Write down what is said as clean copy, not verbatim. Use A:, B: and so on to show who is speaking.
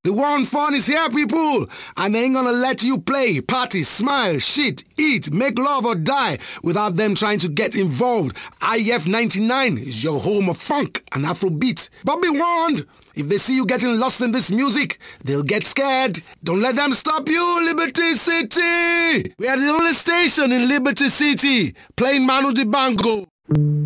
A: The war on fun is here, people, and they ain't gonna let you play, party, smile, shit, eat, make love or die without them trying to get involved. IF99 is your home of funk and Afrobeat. But be warned, if they see you getting lost in this music, they'll get scared. Don't let them stop you, Liberty City! We are the only station in Liberty City playing Manu Dibango.